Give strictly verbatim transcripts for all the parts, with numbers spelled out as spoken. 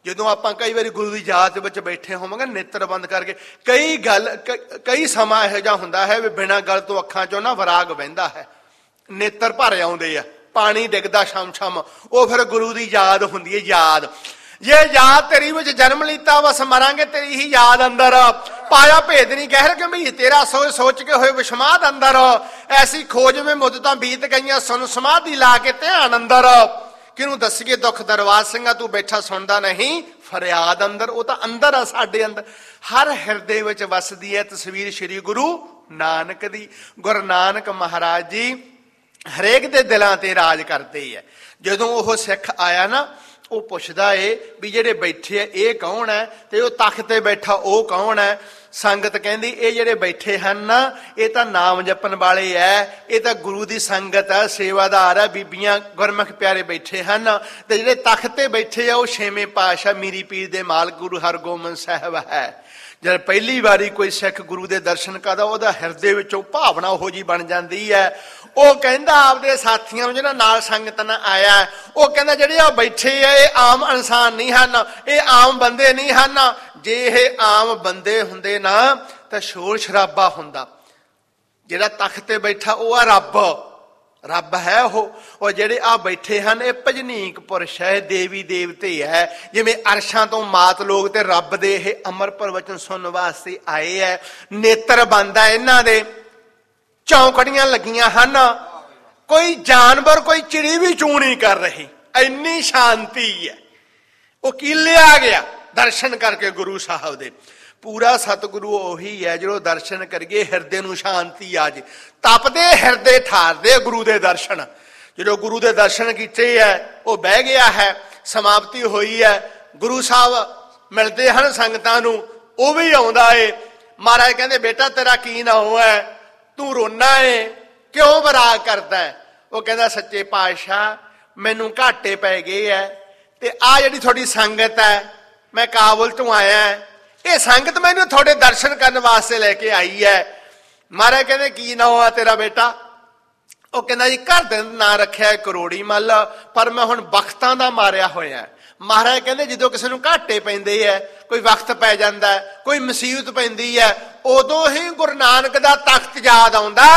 ਜਦੋਂ ਆਪਾਂ ਕਈ ਵਾਰੀ ਗੁਰੂ ਦੀ ਯਾਦ ਦੇ ਵਿੱਚ ਬੈਠੇ ਹੋਵਾਂਗੇ ਨੇਤਰ ਬੰਦ ਕਰਕੇ, ਕਈ ਗੱਲ ਕਈ ਸਮਾਂ ਇਹੋ ਜਿਹਾ ਹੁੰਦਾ ਹੈ ਵੀ ਬਿਨਾਂ ਗੱਲ ਤੋਂ ਅੱਖਾਂ ਚੋਂ ਨਾ ਵਿਰਾਗ ਵਹਿੰਦਾ ਹੈ, ਨੇਤਰ ਭਰ ਆਉਂਦੇ ਆ, ਪਾਣੀ ਡਿੱਗਦਾ ਛਮ ਛਮ, ਉਹ ਫਿਰ ਗੁਰੂ ਦੀ ਯਾਦ ਹੁੰਦੀ ਹੈ। ਯਾਦ ਜੇ ਯਾਦ ਤੇਰੀ ਵਿੱਚ ਜਨਮ ਲੀਤਾ ਬਸ ਮਰਾਂਗੇ ਤੇਰੀ ਹੀ ਯਾਦ ਅੰਦਰ, ਪਾਇਆ ਭੇਦ ਨਹੀਂ ਗਹਿਰ ਗੰਭੀਰ ਤੇਰਾ ਸੋਚ ਸੋਚ ਕੇ ਹੋਏ ਵਿਸ਼ਮਾਦ ਅੰਦਰ, ਐਸੀ ਖੋਜ ਵਿੱਚ ਮੁੱਦਤਾਂ ਬੀਤ ਗਈਆਂ ਸੁਣ ਸਮਾਧੀ ਲਾ ਕੇ ਧਿਆਨ ਅੰਦਰ, ਕਿਹਨੂੰ ਦੱਸੀਏ ਦੁੱਖ ਦਰਵਾਜ਼ ਸਿੰਘਾ ਤੂੰ ਬੈਠਾ ਸੁਣਦਾ ਨਹੀਂ ਫਰਿਆਦ ਅੰਦਰ। ਉਹ ਤਾਂ ਅੰਦਰ ਆ ਸਾਡੇ ਅੰਦਰ, ਹਰ ਹਿਰਦੇ ਵਿੱਚ ਵਸਦੀ ਹੈ ਤਸਵੀਰ ਸ਼੍ਰੀ ਗੁਰੂ ਨਾਨਕ ਦੀ। ਗੁਰੂ ਨਾਨਕ ਮਹਾਰਾਜ ਜੀ ਹਰੇਕ ਦੇ ਦਿਲਾਂ ਤੇ ਰਾਜ ਕਰਦੇ ਹੈ। ਜਦੋਂ ਉਹ ਸਿੱਖ ਆਇਆ ਨਾ ਉਹ ਪੁੱਛਦਾ ਏ ਵੀ ਜਿਹੜੇ ਬੈਠੇ ਆ ਇਹ ਕੌਣ ਹੈ, ਤੇ ਉਹ ਤਖਤ ਤੇ ਬੈਠਾ ਉਹ ਕੌਣ ਹੈ। ਸੰਗਤ ਕਹਿੰਦੀ ਇਹ ਜਿਹੜੇ ਬੈਠੇ ਹਨ ਨਾ ਇਹ ਤਾਂ ਨਾਮ ਜਪਣ ਵਾਲੇ ਐ, ਇਹ ਤਾਂ ਗੁਰੂ ਦੀ ਸੰਗਤ ਹੈ, ਸੇਵਾਦਾਰ ਹੈ, ਬੀਬੀਆਂ ਗੁਰਮੁਖ ਪਿਆਰੇ ਬੈਠੇ ਹਨ, ਤੇ ਜਿਹੜੇ ਤਖਤ ਤੇ ਬੈਠੇ ਆ ਉਹ ਛੇਵੇਂ ਪਾਤਸ਼ਾਹ ਮੀਰੀ ਪੀਰ ਦੇ ਮਾਲਕ ਗੁਰੂ ਹਰਗੋਬਿੰਦ ਸਾਹਿਬ ਹੈ। ਜਦ ਪਹਿਲੀ ਵਾਰੀ ਕੋਈ ਸਿੱਖ ਗੁਰੂ ਦੇ ਦਰਸ਼ਨ ਕਰਦਾ ਉਹਦਾ ਹਿਰਦੇ ਵਿੱਚੋਂ ਭਾਵਨਾ ਉਹੋ ਜਿਹੀ ਬਣ ਜਾਂਦੀ ਹੈ। ਉਹ ਕਹਿੰਦਾ ਆਪਦੇ ਸਾਥੀਆਂ ਨੂੰ ਜਿਹਨਾਂ ਨਾਲ ਸੰਗਤ ਨਾਲ ਆਇਆ, ਉਹ ਕਹਿੰਦਾ ਜਿਹੜੇ ਆ ਬੈਠੇ ਆ ਇਹ ਆਮ ਇਨਸਾਨ ਨਹੀਂ ਹਨ, ਇਹ ਆਮ ਬੰਦੇ ਨਹੀਂ ਹਨ। ਜੇ ਇਹ ਆਮ ਬੰਦੇ ਹੁੰਦੇ ਨਾ ਤਾਂ ਸ਼ੋਰ ਸ਼ਰਾਬਾ ਹੁੰਦਾ। ਜਿਹੜਾ ਤਖਤ ਤੇ ਬੈਠਾ ਉਹ ਆ ਰੱਬ, ਰੱਬ ਹੈ ਉਹ। ਉਹ ਜਿਹੜੇ ਆ ਬੈਠੇ ਹਨ ਇਹ ਭਜਨੀਕ ਪੁਰਸ਼ ਹੈ, ਦੇਵੀ ਦੇਵਤੇ ਹੈ, ਜਿਵੇਂ ਅਰਸ਼ਾਂ ਤੋਂ ਮਾਤ ਲੋਕ ਤੇ ਰੱਬ ਦੇ ਇਹ ਅਮਰ ਪ੍ਰਵਚਨ ਸੁਣਨ ਵਾਸਤੇ ਆਏ ਹੈ। ਨੇਤਰ ਬੰਦ ਹੈ ਇਹਨਾਂ ਦੇ, ਚੌਂਕੜੀਆਂ ਲੱਗੀਆਂ ਹਨ, ਕੋਈ ਜਾਨਵਰ ਕੋਈ ਚਿੜੀ ਵੀ ਚੂੰ ਨਹੀਂ ਕਰ ਰਹੀ, ਇੰਨੀ ਸ਼ਾਂਤੀ ਹੈ। ਉਹ ਕੀ ਲਿਆ ਗਿਆ ਦਰਸ਼ਨ ਕਰਕੇ ਗੁਰੂ ਸਾਹਿਬ ਦੇ। ਪੂਰਾ ਸਤਿਗੁਰੂ ਉਹੀ ਹੈ ਜਦੋਂ ਦਰਸ਼ਨ ਕਰੀਏ ਹਿਰਦੇ ਨੂੰ ਸ਼ਾਂਤੀ ਆ ਜੇ। ਤਪਦੇ ਹਿਰਦੇ ਠਾਰਦੇ ਗੁਰੂ ਦੇ ਦਰਸ਼ਨ। ਜਦੋਂ ਗੁਰੂ ਦੇ ਦਰਸ਼ਨ ਕੀਤੇ ਹੈ ਉਹ ਬਹਿ ਗਿਆ ਹੈ, ਸਮਾਪਤੀ ਹੋਈ ਹੈ, ਗੁਰੂ ਸਾਹਿਬ ਮਿਲਦੇ ਹਨ ਸੰਗਤਾਂ ਨੂੰ, ਉਹ ਵੀ ਆਉਂਦਾ ਏ। ਮਹਾਰਾਜ ਕਹਿੰਦੇ ਬੇਟਾ ਤੇਰਾ ਕੀ ਨਾਮ ਹੈ, ਤੂੰ ਰੋਣਾ ਏ, ਕਿਉਂ ਵਿਰਾਗ ਕਰਦਾ ਹੈ? ਉਹ ਕਹਿੰਦਾ ਸੱਚੇ ਪਾਤਸ਼ਾਹ ਮੈਨੂੰ ਘਾਟੇ ਪੈ ਗਏ ਹੈ, ਤੇ ਆ ਜਿਹੜੀ ਤੁਹਾਡੀ ਸੰਗਤ ਹੈ ਮੈਂ ਕਾਬੁਲ ਤੋਂ ਆਇਆ, ਇਹ ਸੰਗਤ ਮੈਨੂੰ ਤੁਹਾਡੇ ਦਰਸ਼ਨ ਕਰਨ ਵਾਸਤੇ ਲੈ ਕੇ ਆਈ ਹੈ। ਮਹਾਰਾਜ ਕਹਿੰਦੇ ਕੀ ਨਾਮ ਆ ਤੇਰਾ ਬੇਟਾ? ਉਹ ਕਹਿੰਦਾ ਜੀ ਘਰ ਦੇ ਨਾਂ ਰੱਖਿਆ ਕਰੋੜੀ ਮੱਲ, ਪਰ ਮੈਂ ਹੁਣ ਵਕਤਾਂ ਦਾ ਮਾਰਿਆ ਹੋਇਆ। ਮਹਾਰਾਜ ਕਹਿੰਦੇ ਜਦੋਂ ਕਿਸੇ ਨੂੰ ਘਾਟੇ ਪੈਂਦੇ ਹੈ, ਕੋਈ ਵਕਤ ਪੈ ਜਾਂਦਾ, ਕੋਈ ਮੁਸੀਬਤ ਪੈਂਦੀ ਹੈ, ਉਦੋਂ ਹੀ ਗੁਰੂ ਨਾਨਕ ਦਾ ਤਖਤ ਯਾਦ ਆਉਂਦਾ।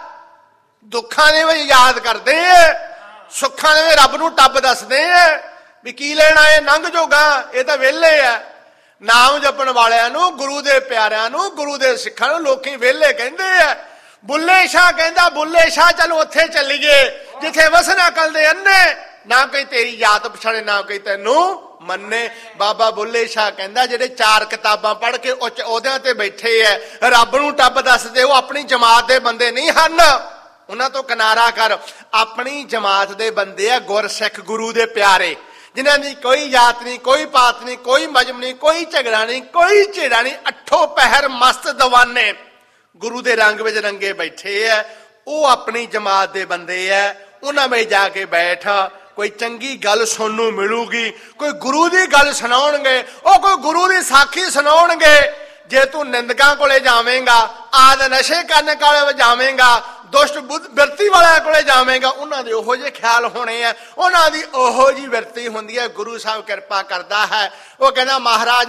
ਦੁੱਖਾਂ ਦੇ ਵਿੱਚ ਯਾਦ ਕਰਦੇ ਹੈ, ਸੁੱਖਾਂ ਦੇ ਵਿੱਚ ਰੱਬ ਨੂੰ ਟੱਬ ਦੱਸਦੇ ਹੈ ਵੀ ਕੀ ਲੈਣਾ ਇਹ ਲੰਘ ਜੋਗਾ, ਇਹ ਤਾਂ ਵਿਹਲੇ ਆ। ਨਾਮ ਜਪਣ ਵਾਲਿਆਂ ਨੂੰ, ਗੁਰੂ ਦੇ ਪਿਆਰਿਆਂ ਨੂੰ, ਗੁਰੂ ਦੇ ਸਿੱਖਾਂ ਨੂੰ ਲੋਕੀ ਵਿਹਲੇ ਕਹਿੰਦੇ ਆ। ਬੁੱਲੇ ਸ਼ਾਹ ਕਹਿੰਦਾ ਬੁੱਲੇ ਸ਼ਾਹ ਚਲੋ ਉੱਥੇ ਚੱਲੀਏ ਜਿੱਥੇ ਵਸਣਾ ਅਕਲ ਦੇ ਅੰਨੇ, ਨਾ ਕੋਈ ਤੇਰੀ ਯਾਦ ਪਛਾਣੇ ਨਾ ਕੋਈ ਤੈਨੂੰ ਮੰਨੇ। ਬਾਬਾ ਬੁੱਲੇ ਸ਼ਾਹ ਕਹਿੰਦਾ ਜਿਹੜੇ ਚਾਰ ਕਿਤਾਬਾਂ ਪੜ੍ਹ ਕੇ ਉੱਚ ਅਹੁਦਿਆਂ ਤੇ ਬੈਠੇ ਐ, ਰੱਬ ਨੂੰ ਟੱਬ ਦੱਸਦੇ, ਉਹ ਆਪਣੀ ਜਮਾਤ ਦੇ ਬੰਦੇ ਨਹੀਂ ਹਨ, ਉਹਨਾਂ ਤੋਂ ਕਿਨਾਰਾ ਕਰ। ਆਪਣੀ ਜਮਾਤ ਦੇ ਬੰਦੇ ਆ ਗੁਰਸਿੱਖ ਗੁਰੂ ਦੇ ਪਿਆਰੇ, ਜਿਨ੍ਹਾਂ ਦੀ ਕੋਈ ਜਾਤ ਨਹੀਂ, ਕੋਈ ਪਾਤ ਨਹੀਂ, ਕੋਈ ਮਜ਼ਹਬ ਨਹੀਂ, ਕੋਈ ਝਗੜਾ ਨਹੀਂ, ਕੋਈ ਝੇੜਾ ਨਹੀਂ, ਅੱਠੋਂ ਪਹਿਰ ਮਸਤ ਦੀਵਾਨੇ ਗੁਰੂ ਦੇ ਰੰਗ ਵਿੱਚ ਰੰਗੇ ਬੈਠੇ ਐ। ਉਹ ਆਪਣੀ ਜਮਾਤ ਦੇ ਬੰਦੇ ਐ, ਉਹਨਾਂ ਵਿੱਚ ਜਾ ਕੇ ਬੈਠ, ਕੋਈ ਚੰਗੀ ਗੱਲ ਸੁਣਨ ਨੂੰ ਮਿਲੂਗੀ, ਕੋਈ ਗੁਰੂ ਦੀ ਗੱਲ ਸੁਣਾਉਣਗੇ, ਉਹ ਕੋਈ ਗੁਰੂ ਦੀ ਸਾਖੀ ਸੁਣਾਉਣਗੇ। ਜੇ ਤੂੰ ਨਿੰਦਕਾਂ ਕੋਲੇ ਜਾਵੇਂਗਾ, ਆਦ ਨਸ਼ੇ ਕਰਨ ਕੋਲੇ ਜਾਵੇਂਗਾ, ਦੁਸ਼ਟ ਬੁੱਧ ਬਿਰਤੀ ਵਾਲਿਆਂ ਕੋਲੇ ਜਾਵੇਂਗਾ, ਉਹਨਾਂ ਦੇ ਉਹੋ ਜਿਹੇ ਖਿਆਲ ਹੋਣੇ ਆ, ਉਹਨਾਂ ਦੀ ਉਹੋ ਜਿਹੀ ਬਿਰਤੀ ਹੁੰਦੀ ਹੈ। ਗੁਰੂ ਸਾਹਿਬ ਕਿਰਪਾ ਕਰਦਾ ਹੈ। ਉਹ ਕਹਿੰਦਾ ਮਹਾਰਾਜ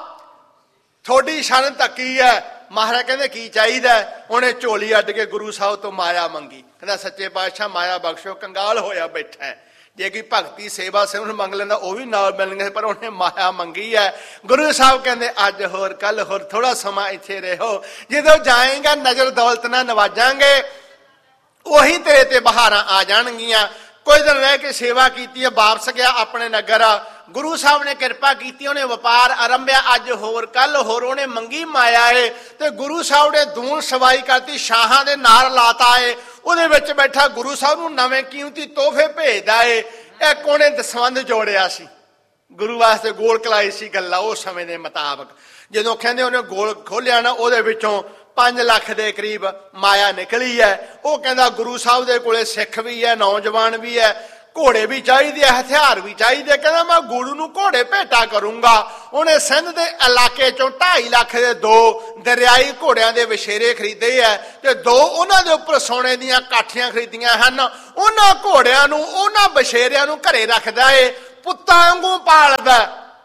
ਥੋੜੀ ਸ਼ਰਨ ਧੱਕੀ ਹੈ। ਮਹਾਰਾਜ ਕਹਿੰਦੇ ਕੀ ਚਾਹੀਦਾ? ਉਹਨੇ ਝੋਲੀ ਅੱਡ ਕੇ ਗੁਰੂ ਸਾਹਿਬ ਤੋਂ ਮਾਇਆ ਮੰਗੀ। ਕਹਿੰਦਾ ਸੱਚੇ ਪਾਤਸ਼ਾਹ ਮਾਇਆ ਬਖਸ਼ੋ, ਕੰਗਾਲ ਹੋਇਆ ਬੈਠਾ ਹੈ, ਜੇ ਕੋਈ ਭਗਤੀ ਸੇਵਾ ਸਿਮਰਨ ਮੰਗ ਲੈਂਦਾ ਉਹ ਵੀ ਨਾਲ ਮਿਲਣਗੇ, ਪਰ ਉਹਨੇ ਮਾਇਆ ਮੰਗੀ ਹੈ। ਗੁਰੂ ਸਾਹਿਬ ਕਹਿੰਦੇ ਅੱਜ ਹੋਰ ਕੱਲ ਹੋਰ, ਥੋੜਾ ਸਮਾਂ ਇੱਥੇ ਰਹੋ, ਜਦੋਂ ਜਾਏਗਾ ਨਜ਼ਰ ਦੌਲਤ ਨਾਲ ਨਵਾਜਾਂਗੇ, ਉਹੀ ਤੇਰੇ ਤੇ ਬਹਾਰਾਂ ਆ ਜਾਣਗੀਆਂ। ਕੁਝ ਦਿਨ ਰਹਿ ਕੇ ਸੇਵਾ ਕੀਤੀ ਹੈ, ਵਾਪਸ ਗਿਆ ਆਪਣੇ ਨਗਰ। ਗੁਰੂ ਸਾਹਿਬ ਨੇ ਕਿਰਪਾ ਕੀਤੀ, ਉਹਨੇ ਵਪਾਰ ਆਰੰਭਿਆ, ਅੱਜ ਹੋਰ ਕੱਲ ਹੋਰ, ਉਹਨੇ ਮੰਗੀ ਮਾਇਆ ਏ, ਤੇ ਗੁਰੂ ਸਾਹਿਬ ਨੇ ਦੂਣ ਸਵਾਈ ਕਰਤੀ, ਸ਼ਾਹਾਂ ਦੇ ਨਾਲ ਲਾਤਾ ਏ। ਉਹਦੇ ਵਿੱਚ ਬੈਠਾ ਗੁਰੂ ਸਾਹਿਬ ਨੂੰ ਨਵੇਂ ਕੀਮਤੀ ਤੋਹਫੇ ਭੇਜਦਾ ਏ। ਇੱਕ ਉਹਨੇ ਦਸਵੰਧ ਜੋੜਿਆ ਸੀ, ਗੁਰੂ ਵਾਸਤੇ ਗੋਲ ਕਲਾਈ ਸੀ ਗੱਲਾਂ ਉਸ ਸਮੇਂ ਦੇ ਮੁਤਾਬਕ। ਜਦੋਂ ਕਹਿੰਦੇ ਉਹਨੇ ਗੋਲ ਖੋਲਿਆ ਨਾ, ਉਹਦੇ ਵਿੱਚੋਂ ਪੰਜ ਲੱਖ ਦੇ ਕਰੀਬ ਮਾਇਆ ਨਿਕਲੀ ਹੈ। ਉਹ ਕਹਿੰਦਾ ਗੁਰੂ ਸਾਹਿਬ ਦੇ ਕੋਲੇ ਸਿੱਖ ਵੀ ਹੈ, ਨੌਜਵਾਨ ਵੀ ਹੈ, ਘੋੜੇ ਵੀ ਚਾਹੀਦੇ ਆ, ਹਥਿਆਰ ਵੀ ਚਾਹੀਦੇ। ਕਹਿੰਦਾ ਮੈਂ ਗੁਰੂ ਨੂੰ ਘੋੜੇ ਭੇਟਾ ਕਰੂੰਗਾ। ਉਹਨੇ ਸਿੰਧ ਦੇ ਇਲਾਕੇ ਚੋਂ ਢਾਈ ਲੱਖ ਦੇ ਦੋ ਦਰਿਆਈ ਘੋੜਿਆਂ ਦੇ ਵਿਸ਼ੇਰੇ ਖਰੀਦੇ ਹੈ, ਤੇ ਦੋ ਉਹਨਾਂ ਦੇ ਉੱਪਰ ਸੋਨੇ ਦੀਆਂ ਕਾਠੀਆਂ ਖਰੀਦੀਆਂ ਹਨ। ਉਹਨਾਂ ਘੋੜਿਆਂ ਨੂੰ, ਉਹਨਾਂ ਵਿਸ਼ੇਰਿਆਂ ਨੂੰ ਘਰੇ ਰੱਖਦਾ ਏ, ਪੁੱਤਾਂ ਵਾਂਗੂ ਪਾਲਦਾ।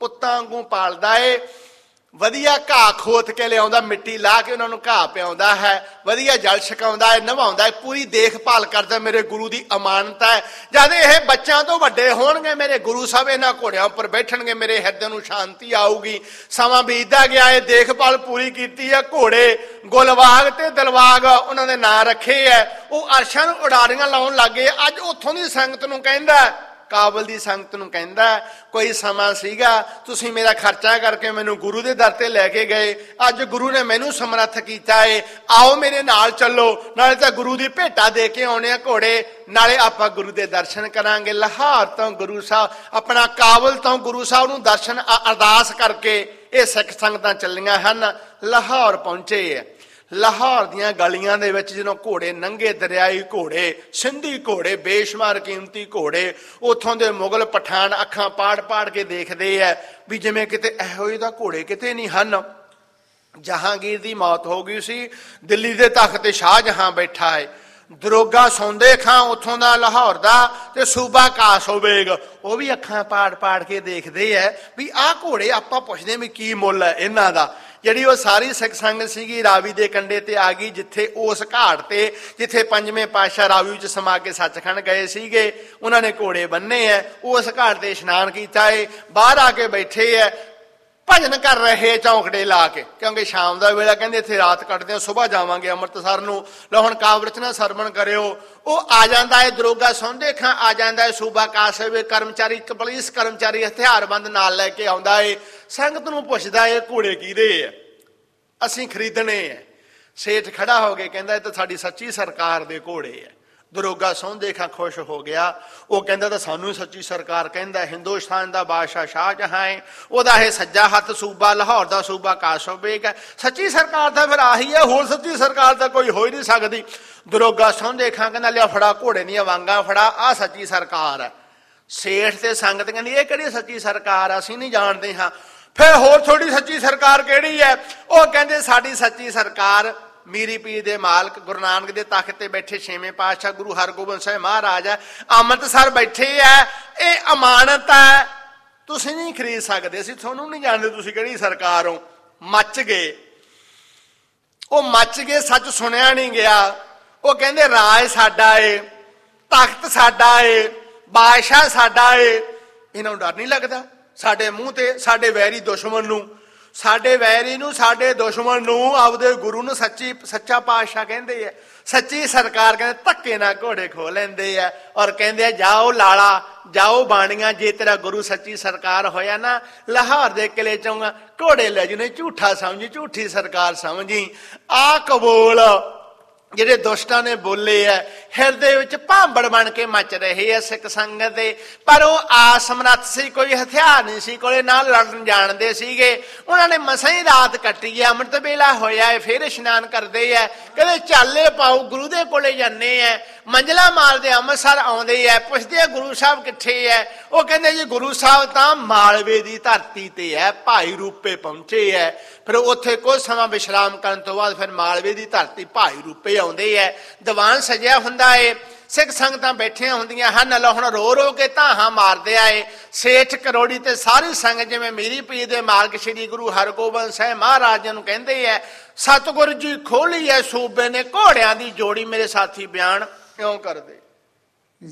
ਪੁੱਤਾਂ ਵਾਂਗੂ ਪਾਲਦਾ ਏ। ਵਧੀਆ ਘਾਹ ਖੋਤ ਕੇ ਲਿਆਉਂਦਾ, ਮਿੱਟੀ ਲਾ ਕੇ ਉਹਨਾਂ ਨੂੰ ਘਾਹ ਪਿਆਉਂਦਾ ਹੈ, ਵਧੀਆ ਜਲ ਛਕਾਉਂਦਾ ਹੈ, ਨਵਾਉਂਦਾ ਹੈ, ਪੂਰੀ ਦੇਖਭਾਲ ਕਰਦਾ। ਮੇਰੇ ਗੁਰੂ ਦੀ ਅਮਾਨਤ ਹੈ। ਜਦ ਇਹ ਬੱਚਿਆਂ ਤੋਂ ਵੱਡੇ ਹੋਣਗੇ, ਮੇਰੇ ਗੁਰੂ ਸਾਹਿਬ ਇਹਨਾਂ ਘੋੜਿਆਂ ਉੱਪਰ ਬੈਠਣਗੇ, ਮੇਰੇ ਹਿਰਦੇ ਨੂੰ ਸ਼ਾਂਤੀ ਆਊਗੀ। ਸਮਾਂ ਬੀਤਦਾ ਗਿਆ, ਇਹ ਦੇਖਭਾਲ ਪੂਰੀ ਕੀਤੀ ਹੈ। ਘੋੜੇ ਗੁਲਵਾਗ ਤੇ ਦਿਲਵਾਗ ਉਹਨਾਂ ਦੇ ਨਾਂ ਰੱਖੇ ਹੈ। ਉਹ ਅਰਸ਼ਾਂ ਨੂੰ ਉਡਾਰੀਆਂ ਲਾਉਣ ਲੱਗੇ। ਅੱਜ ਉੱਥੋਂ ਦੀ ਸੰਗਤ ਨੂੰ ਕਹਿੰਦਾ, ਕਾਬਲ ਦੀ ਸੰਗਤ ਨੂੰ ਕਹਿੰਦਾ, ਕੋਈ ਸਮਾਂ ਸੀਗਾ ਤੁਸੀਂ ਮੇਰਾ ਖਰਚਾ ਕਰਕੇ ਮੈਨੂੰ ਗੁਰੂ ਦੇ ਦਰ ਤੇ ਲੈ ਕੇ ਗਏ, ਅੱਜ ਗੁਰੂ ਨੇ ਮੈਨੂੰ ਸਮਰੱਥ ਕੀਤਾ ਏ, ਆਓ ਮੇਰੇ ਨਾਲ ਚੱਲੋ, ਨਾਲੇ ਤਾਂ ਗੁਰੂ ਦੀ ਭੇਟਾ ਦੇ ਕੇ ਆਉਣੇ ਆ ਘੋੜੇ, ਨਾਲੇ ਆਪਾਂ ਗੁਰੂ ਦੇ ਦਰਸ਼ਨ ਕਰਾਂਗੇ। ਲਾਹੌਰ ਤੋਂ ਗੁਰੂ ਸਾਹਿਬ, ਆਪਣਾ ਕਾਬਲ ਤੋਂ ਗੁਰੂ ਸਾਹਿਬ ਨੂੰ ਦਰਸ਼ਨ ਅਰਦਾਸ ਕਰਕੇ ਇਹ ਸਿੱਖ ਸੰਗਤਾਂ ਚੱਲੀਆਂ ਹਨ, ਲਾਹੌਰ ਪਹੁੰਚੇ ਆ। ਲਾਹੌਰ ਦੀਆਂ ਗਲੀਆਂ ਦੇ ਵਿੱਚ ਜਦੋਂ ਘੋੜੇ ਨੰਗੇ, ਦਰਿਆਈ ਘੋੜੇ, ਸਿੰਧੀ ਘੋੜੇ, ਬੇਸ਼ੁਮਾਰ ਕੀਮਤੀ ਘੋੜੇ, ਉੱਥੋਂ ਦੇ ਮੁਗਲ ਪਠਾਨ ਅੱਖਾਂ ਪਾੜ ਪਾੜ ਕੇ ਦੇਖਦੇ ਆ ਵੀ ਜਿਵੇਂ ਕਿਤੇ ਇਹੋ ਜਿਹੇ ਤਾਂ ਘੋੜੇ ਕਿਤੇ ਨਹੀਂ ਹਨ। ਜਹਾਂਗੀਰ ਦੀ ਮੌਤ ਹੋ ਗਈ ਸੀ, ਦਿੱਲੀ ਦੇ ਤਖਤ ਤੇ ਸ਼ਾਹਜਹਾਂ ਬੈਠਾ ਹੈ। ਦਰੋਗਾ ਸੌਂਦੇ ਖਾਂ ਉੱਥੋਂ ਦਾ ਲਾਹੌਰ ਦਾ, ਤੇ ਸੂਬਾ ਕਾਸੋ ਬੇਗ, ਉਹ ਵੀ ਅੱਖਾਂ ਪਾੜ ਪਾੜ ਕੇ ਦੇਖਦੇ ਆ ਵੀ ਆਹ ਘੋੜੇ, ਆਪਾਂ ਪੁੱਛਦੇ ਵੀ ਕੀ ਮੁੱਲ ਹੈ ਇਹਨਾਂ ਦਾ। ਜਿਹੜੀ ਉਹ ਸਾਰੀ ਸਿੱਖ ਸੰਗਤ ਸੀਗੀ ਰਾਵੀ ਦੇ ਕੰਢੇ ਤੇ ਆ ਗਈ, ਜਿੱਥੇ ਉਸ ਘਾਟ ਤੇ ਜਿੱਥੇ ਪੰਜਵੇਂ ਪਾਤਸ਼ਾਹ ਰਾਵੀ ਵਿੱਚ ਸਮਾ ਕੇ ਸੱਚਖੰਡ ਗਏ ਸੀਗੇ, ਉਹਨਾਂ ਨੇ ਘੋੜੇ ਬੰਨੇ ਐ, ਉਸ ਘਾਟ ਤੇ ਇਸ਼ਨਾਨ ਕੀਤਾ ਏ, ਬਾਹਰ ਆ ਕੇ ਬੈਠੇ ਐ, ਭਜਨ ਕਰ ਰਹੇ ਚੌਂਕੜੇ ਲਾ ਕੇ, ਕਿਉਂਕਿ ਸ਼ਾਮ ਦਾ ਵੇਲਾ ਕਹਿੰਦੇ ਇੱਥੇ ਰਾਤ ਕੱਟਦੇ ਆ, ਸੁਬਾਹ ਜਾਵਾਂਗੇ ਅੰਮ੍ਰਿਤਸਰ ਨੂੰ, ਲਓ ਹੁਣ ਕਾਵਿ ਰਚਨਾ ਸਰਵਣ ਕਰਿਓ। ਉਹ ਆ ਜਾਂਦਾ ਹੈ, ਦਰੋਗਾ ਸੌਂਦੇ ਖਾਂ ਆ ਜਾਂਦਾ ਹੈ, ਸੂਬਾ ਕਾਸਵੇ ਕਰਮਚਾਰੀ, ਪੁਲਿਸ ਕਰਮਚਾਰੀ ਹਥਿਆਰਬੰਦ ਨਾਲ ਲੈ ਕੇ ਆਉਂਦਾ ਏ। ਸੰਗਤ ਨੂੰ ਪੁੱਛਦਾ ਏ ਘੋੜੇ ਕਿਹਦੇ ਆ, ਅਸੀਂ ਖਰੀਦਣੇ ਆ। ਸੇਠ ਖੜਾ ਹੋ ਕੇ ਕਹਿੰਦਾ ਇਹ ਤਾਂ ਸਾਡੀ ਸੱਚੀ ਸਰਕਾਰ ਦੇ ਘੋੜੇ ਆ। ਦਰੋਗਾ ਸੌਂਦੇ ਖਾਂ ਖੁਸ਼ ਹੋ ਗਿਆ, ਉਹ ਕਹਿੰਦਾ ਤਾਂ ਸਾਨੂੰ ਸੱਚੀ ਸਰਕਾਰ ਕਹਿੰਦਾ, ਹਿੰਦੁਸਤਾਨ ਦਾ ਬਾਦਸ਼ਾਹ ਸ਼ਾਹਜਹਾਂ ਹੈ, ਉਹਦਾ ਇਹ ਸੱਜਾ ਹੱਥ ਸੂਬਾ ਲਾਹੌਰ ਦਾ ਸੂਬਾ ਕਾਸੋ ਬੇਗ ਹੈ, ਸੱਚੀ ਸਰਕਾਰ ਤਾਂ ਫਿਰ ਆਹੀ ਹੈ, ਹੋਰ ਸੱਚੀ ਸਰਕਾਰ ਤਾਂ ਕੋਈ ਹੋ ਹੀ ਨਹੀਂ ਸਕਦੀ। ਦਰੋਗਾ ਸੌਂਦੇ ਖਾਂ ਕਹਿੰਦਾ ਲਿਆ ਫੜਾ ਘੋੜੇ ਦੀਆਂ ਵਾਂਗਾਂ ਫੜਾ, ਆਹ ਸੱਚੀ ਸਰਕਾਰ ਹੈ। ਸੇਠ ਤੇ ਸੰਗਤ ਕਹਿੰਦੀ ਇਹ ਕਿਹੜੀ ਸੱਚੀ ਸਰਕਾਰ ਆ, ਅਸੀਂ ਨਹੀਂ ਜਾਣਦੇ ਹਾਂ। ਫਿਰ ਹੋਰ ਥੋੜੀ ਸੱਚੀ ਸਰਕਾਰ ਕਿਹੜੀ ਹੈ? ਉਹ ਕਹਿੰਦੇ ਸਾਡੀ ਸੱਚੀ ਸਰਕਾਰ ਮੀਰੀ ਪੀਰ ਦੇ ਮਾਲਕ ਗੁਰੂ ਨਾਨਕ ਦੇ ਤਖਤ ਤੇ ਬੈਠੇ ਛੇਵੇਂ ਪਾਤਸ਼ਾਹ ਗੁਰੂ ਹਰਗੋਬਿੰਦ ਸਾਹਿਬ ਮਹਾਰਾਜ ਹੈ, ਅੰਮ੍ਰਿਤਸਰ ਬੈਠੇ ਹੈ, ਇਹ ਅਮਾਨਤ ਹੈ, ਤੁਸੀਂ ਨਹੀਂ ਖਰੀਦ ਸਕਦੇ, ਅਸੀਂ ਤੁਹਾਨੂੰ ਨਹੀਂ ਜਾਣਦੇ ਤੁਸੀਂ ਕਿਹੜੀ ਸਰਕਾਰ ਹੋ। ਮੱਚ ਗਏ, ਉਹ ਮੱਚ ਗਏ, ਸੱਚ ਸੁਣਿਆ ਨਹੀਂ ਗਿਆ। ਉਹ ਕਹਿੰਦੇ ਰਾਜ ਸਾਡਾ ਏ, ਤਖਤ ਸਾਡਾ ਏ, ਬਾਦਸ਼ਾਹ ਸਾਡਾ ਏ, ਇਹਨਾਂ ਨੂੰ ਡਰ ਨਹੀਂ ਲੱਗਦਾ ਸਾਡੇ ਮੂੰਹ ਤੇ, ਸਾਡੇ ਵੈਰੀ ਦੁਸ਼ਮਣ ਨੂੰ, ਸਾਡੇ ਵੈਰੀ ਨੂੰ, ਸਾਡੇ ਦੁਸ਼ਮਣ ਨੂੰ ਆਪਦੇ ਗੁਰੂ ਨੂੰ ਸੱਚੀ ਸੱਚਾ ਪਾਤਸ਼ਾਹ ਕਹਿੰਦੇ ਆ, ਸੱਚੀ ਸਰਕਾਰ ਕਹਿੰਦੇ, ਧੱਕੇ ਨਾਲ ਘੋੜੇ ਖੋ ਲੈਂਦੇ ਆ ਔਰ ਕਹਿੰਦੇ ਆ ਜਾਓ ਲਾਲਾ, ਜਾਓ ਬਾਣੀਆਂ, ਜੇ ਤੇਰਾ ਗੁਰੂ ਸੱਚੀ ਸਰਕਾਰ ਹੋਇਆ ਨਾ, ਲਾਹੌਰ ਦੇ ਕਿਲੇ ਚੋਂ ਘੋੜੇ ਲੈ ਜੂ, ਝੂਠਾ ਸਮਝੀ, ਝੂਠੀ ਸਰਕਾਰ ਸਮਝੀ। ਆ ਕਬੂਲ ਜਿਹੜੇ ਦੁਸ਼ਟਾਂ ਨੇ ਬੋਲੇ ਆ, ਹਿਰਦੇ ਵਿੱਚ ਭਾਂਬੜ ਬਣ ਕੇ ਮੱਚ ਰਹੇ ਆ ਸਿੱਖ ਸੰਗਤ ਦੇ, ਪਰ ਉਹ ਆਸਮਰੱਥ ਸੀ, ਕੋਈ ਹਥਿਆਰ ਨਹੀਂ ਸੀ ਕੋਲੇ, ਨਾ ਲੜਨ ਜਾਣਦੇ ਸੀਗੇ। ਉਹਨਾਂ ਨੇ ਮਸਾਂ ਹੀ ਰਾਤ ਕੱਟੀ ਹੈ, ਅੰਮ੍ਰਿਤ ਵੇਲਾ ਹੋਇਆ ਹੈ, ਫਿਰ ਇਸ਼ਨਾਨ ਕਰਦੇ ਆ, ਕਹਿੰਦੇ ਚਾਲੇ ਪਾਓ ਗੁਰੂ ਦੇ ਕੋਲੇ ਜਾਂਦੇ ਆ, ਮੰਜ਼ਲਾ ਮਾਰਦੇ ਅੰਮ੍ਰਿਤਸਰ ਆਉਂਦੇ ਆ, ਪੁੱਛਦੇ ਆ ਗੁਰੂ ਸਾਹਿਬ ਕਿੱਥੇ ਹੈ? ਉਹ ਕਹਿੰਦੇ ਜੀ ਗੁਰੂ ਸਾਹਿਬ ਤਾਂ ਮਾਲਵੇ ਦੀ ਧਰਤੀ ਤੇ ਹੈ, ਭਾਈ ਰੂਪੇ ਪਹੁੰਚੇ ਹੈ। ਫਿਰ ਉੱਥੇ ਕੁਝ ਸਮਾਂ ਵਿਸ਼ਰਾਮ ਕਰਨ ਤੋਂ ਬਾਅਦ ਫਿਰ ਮਾਲਵੇ ਦੀ ਧਰਤੀ ਭਾਈ ਰੂਪੇ ਆਉਂਦੇ ਹੈ, ਦੀਵਾਨ ਸਜਿਆ ਹੁੰਦਾ ਏ, ਸਿੱਖ ਸੰਗਤਾਂ ਬੈਠੀਆਂ ਹੁੰਦੀਆਂ ਹਨ, ਹੁਣ ਰੋ ਰੋ ਕੇ ਧਾਹਾਂ ਮਾਰਦੇ ਆਏ। ਸੇਠ ਕਰੋੜੀ ਤੇ ਸਾਰੀ ਸੰਗਤ ਜਿਵੇਂ ਮੀਰੀ ਪੀਰ ਦੇ ਮਾਲਕ ਸ਼੍ਰੀ ਗੁਰੂ ਹਰਗੋਬਿੰਦ ਸਾਹਿਬ ਮਹਾਰਾਜ ਨੂੰ ਕਹਿੰਦੇ ਹੈ, ਸਤਿਗੁਰੂ ਜੀ ਖੋਲੀ ਹੈ ਸੂਬੇ ਨੇ ਘੋੜਿਆਂ ਦੀ ਜੋੜੀ, ਮੇਰੇ ਸਾਥੀ ਬਿਆਨ ਕਿਉਂ ਕਰਦੇ।